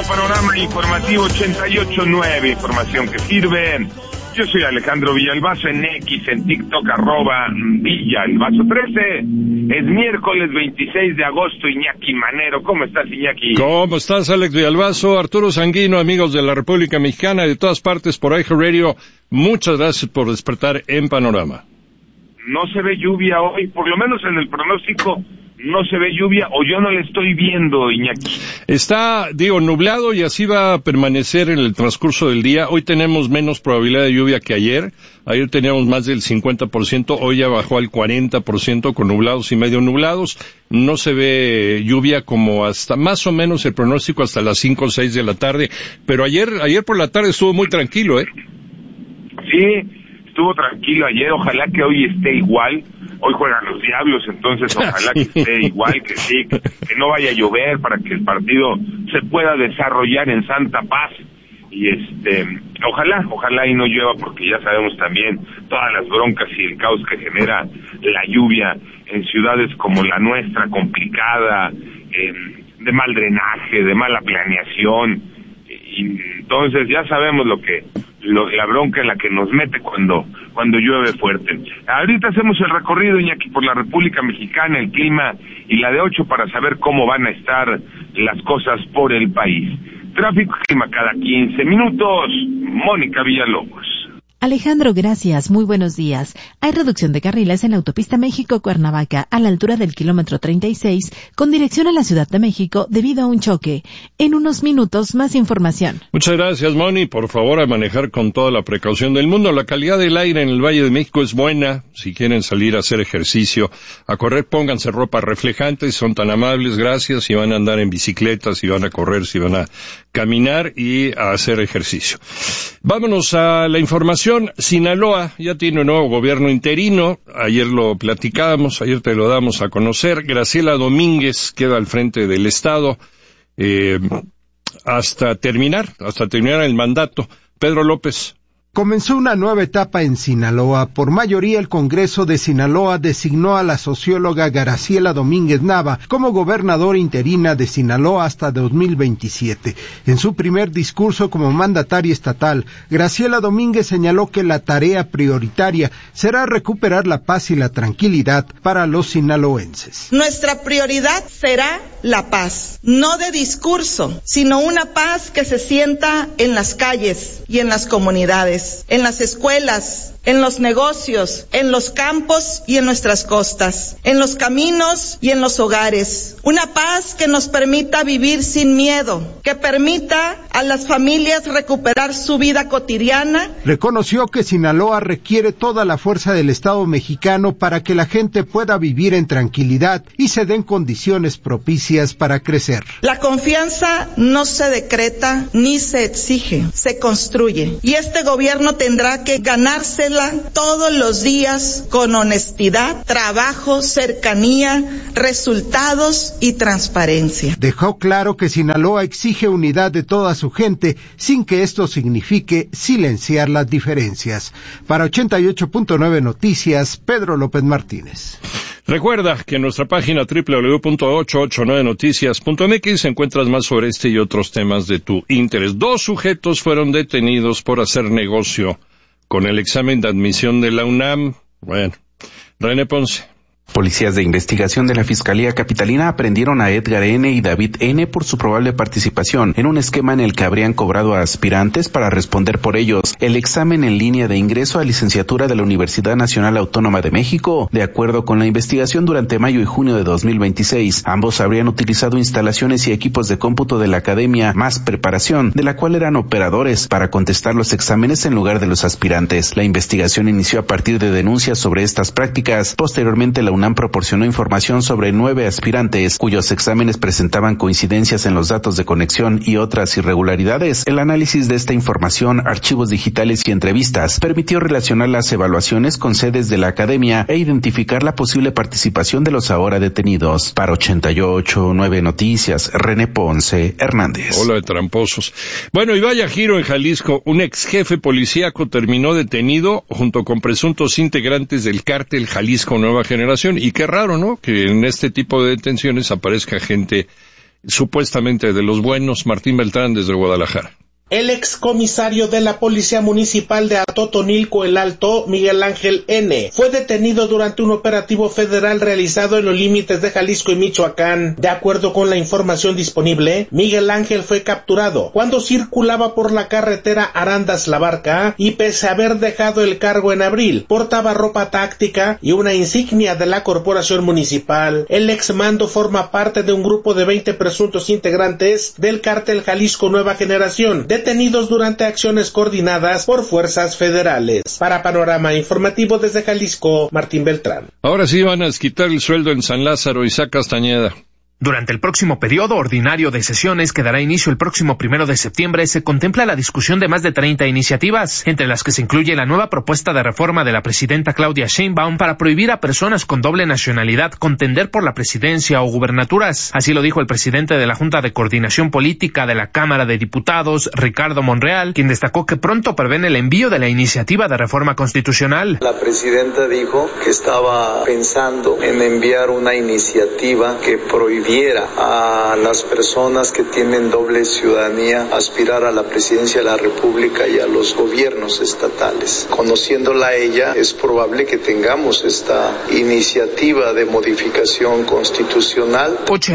Panorama Informativo 88.9, información que sirve. Yo soy Alejandro Villalbazo en X, en TikTok, @Villalbazo13. Es miércoles 26 de agosto, Iñaki Manero. ¿Cómo estás, Iñaki? ¿Cómo estás, Alex Villalbazo? Arturo Sanguino, amigos de la República Mexicana y de todas partes por iHeartRadio. Muchas gracias por despertar en Panorama. No se ve lluvia hoy, por lo menos en el pronóstico. No se ve lluvia, o yo no la estoy viendo, Iñaki. Está, nublado y así va a permanecer en el transcurso del día. Hoy tenemos menos probabilidad de lluvia que ayer. Ayer teníamos más del 50%, hoy ya bajó al 40% con nublados y medio nublados. No se ve lluvia como hasta más o menos el pronóstico hasta las 5 o 6 de la tarde. Pero ayer por la tarde estuvo muy tranquilo, ¿eh? Sí, estuvo tranquilo ayer, ojalá que hoy esté igual. Hoy juegan los Diablos, entonces ojalá que esté igual, que sí, que no vaya a llover para que el partido se pueda desarrollar en santa paz. Y ojalá y no llueva, porque ya sabemos también todas las broncas y el caos que genera la lluvia en ciudades como la nuestra, complicada, de mal drenaje, de mala planeación. Y entonces ya sabemos la bronca en la que nos mete cuando llueve fuerte. Ahorita hacemos el recorrido, Iñaki, por la República Mexicana, el clima y la de 8 para saber cómo van a estar las cosas por el país. Tráfico y clima cada 15 minutos. Mónica Villalobos. Alejandro, gracias. Muy buenos días. Hay reducción de carriles en la autopista México-Cuernavaca a la altura del kilómetro 36 con dirección a la Ciudad de México debido a un choque. En unos minutos, más información. Muchas gracias, Moni. Por favor, a manejar con toda la precaución del mundo. La calidad del aire en el Valle de México es buena. Si quieren salir a hacer ejercicio, a correr, pónganse ropa reflejante. Son tan amables, gracias. Si van a andar en bicicleta, si van a correr, si van a caminar y a hacer ejercicio. Vámonos a la información. Sinaloa ya tiene un nuevo gobierno interino, ayer lo platicábamos, ayer te lo damos a conocer. Graciela Domínguez queda al frente del estado hasta terminar el mandato. Pedro López. Comenzó una nueva etapa en Sinaloa. Por mayoría, el Congreso de Sinaloa designó a la socióloga Graciela Domínguez Nava como gobernadora interina de Sinaloa hasta 2027. En su primer discurso como mandataria estatal, Graciela Domínguez señaló que la tarea prioritaria será recuperar la paz y la tranquilidad para los sinaloenses. Nuestra prioridad será la paz, no de discurso, sino una paz que se sienta en las calles y en las comunidades, en las escuelas, en los negocios, en los campos y en nuestras costas, en los caminos y en los hogares. Una paz que nos permita vivir sin miedo, que permita a las familias recuperar su vida cotidiana. Reconoció que Sinaloa requiere toda la fuerza del Estado mexicano para que la gente pueda vivir en tranquilidad y se den condiciones propicias para crecer. La confianza no se decreta ni se exige, se construye. Y este gobierno tendrá que ganársela todos los días con honestidad, trabajo, cercanía, resultados y transparencia. Dejó claro que Sinaloa exige unidad de toda su gente, sin que esto signifique silenciar las diferencias. Para 88.9 Noticias, Pedro López Martínez. Recuerda que en nuestra página www.889noticias.mx encuentras más sobre este y otros temas de tu interés. 2 sujetos fueron detenidos por hacer negocio con el examen de admisión de la UNAM. Bueno, René Ponce. Policías de investigación de la Fiscalía Capitalina aprendieron a Edgar N. y David N. por su probable participación en un esquema en el que habrían cobrado a aspirantes para responder por ellos el examen en línea de ingreso a licenciatura de la Universidad Nacional Autónoma de México. De acuerdo con la investigación, durante mayo y junio de 2026, ambos habrían utilizado instalaciones y equipos de cómputo de la Academia Más Preparación, de la cual eran operadores, para contestar los exámenes en lugar de los aspirantes. La investigación inició a partir de denuncias sobre estas prácticas. Posteriormente, la UNAM proporcionó información sobre 9 aspirantes cuyos exámenes presentaban coincidencias en los datos de conexión y otras irregularidades. El análisis de esta información, archivos digitales y entrevistas permitió relacionar las evaluaciones con sedes de la academia e identificar la posible participación de los ahora detenidos. Para 88.9 Noticias, René Ponce Hernández. Hola de tramposos. Bueno, y vaya giro en Jalisco. Un ex jefe policíaco terminó detenido junto con presuntos integrantes del cártel Jalisco Nueva Generación. Y qué raro, ¿no?, que en este tipo de detenciones aparezca gente supuestamente de los buenos. Martín Beltrán desde Guadalajara. El excomisario de la Policía Municipal de Atotonilco el Alto, Miguel Ángel N., fue detenido durante un operativo federal realizado en los límites de Jalisco y Michoacán. De acuerdo con la información disponible, Miguel Ángel fue capturado cuando circulaba por la carretera Arandas-La Barca y pese a haber dejado el cargo en abril, portaba ropa táctica y una insignia de la corporación municipal. El exmando forma parte de un grupo de 20 presuntos integrantes del cártel Jalisco Nueva Generación, detenidos durante acciones coordinadas por fuerzas federales. Para Panorama Informativo desde Jalisco, Martín Beltrán. Ahora sí van a quitar el sueldo en San Lázaro, Isaac Castañeda. Durante el próximo periodo ordinario de sesiones, que dará inicio el próximo 1 de septiembre, se contempla la discusión de más de 30 iniciativas, entre las que se incluye la nueva propuesta de reforma de la presidenta Claudia Sheinbaum para prohibir a personas con doble nacionalidad contender por la presidencia o gubernaturas. Así lo dijo el presidente de la Junta de Coordinación Política de la Cámara de Diputados, Ricardo Monreal, quien destacó que pronto prevén el envío de la iniciativa de reforma constitucional. La presidenta dijo que estaba pensando en enviar una iniciativa que prohibiera a las personas que tienen doble ciudadanía aspirar a la presidencia de la República y a los gobiernos estatales. Conociéndola a ella, es probable que tengamos esta iniciativa de modificación constitucional.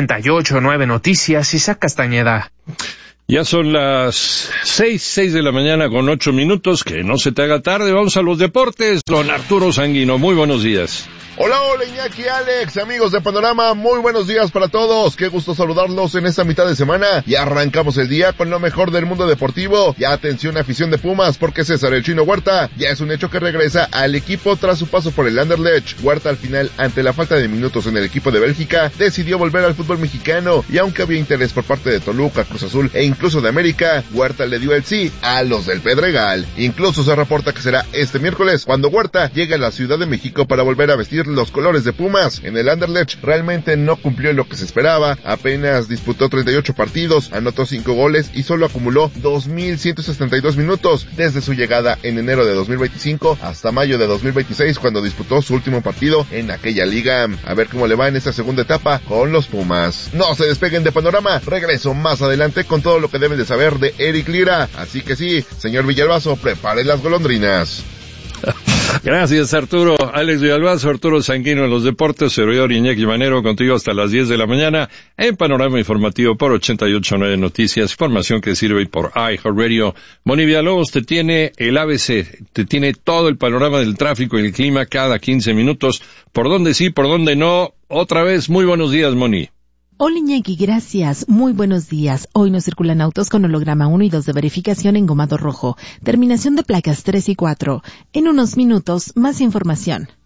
88.9 Noticias, Isaac Castañeda. Ya son las 6 de la mañana con 8 minutos, que no se te haga tarde. Vamos a los deportes. Don Arturo Sanguino, muy buenos días. Hola, Iñaki, Alex, amigos de Panorama, muy buenos días para todos. Qué gusto saludarlos en esta mitad de semana. Y arrancamos el día con lo mejor del mundo deportivo. Y atención, afición de Pumas, porque César el Chino Huerta ya es un hecho que regresa al equipo tras su paso por el Anderlecht. Huerta al final, ante la falta de minutos en el equipo de Bélgica, decidió volver al fútbol mexicano. Y aunque había interés por parte de Toluca, Cruz Azul e incluso de América, Huerta le dio el sí a los del Pedregal. Incluso se reporta que será este miércoles cuando Huerta llegue a la Ciudad de México para volver a vestir los colores de Pumas. En el Anderlecht realmente no cumplió lo que se esperaba, apenas disputó 38 partidos, anotó 5 goles y solo acumuló 2.172 minutos desde su llegada en enero de 2025 hasta mayo de 2026, cuando disputó su último partido en aquella liga. A ver cómo le va en esta segunda etapa con los Pumas. No se despeguen de Panorama, regreso más adelante con todo lo que deben de saber de Eric Lira, así que sí, señor Villalbazo, prepare las golondrinas. Gracias, Arturo. Alex Villalbazo, Arturo Sanguino en los deportes, servidor Iñaki Manero, contigo hasta las 10 de la mañana en Panorama Informativo por 88.9 Noticias, información que sirve por iHeartRadio. Moni Villalobos te tiene el ABC, te tiene todo el panorama del tráfico y el clima cada 15 minutos, por dónde sí, por dónde no. Otra vez, muy buenos días, Moni. Hola Iñaki, gracias. Muy buenos días. Hoy no circulan autos con holograma 1 y 2 de verificación en gomado rojo. Terminación de placas 3 y 4. En unos minutos, más información.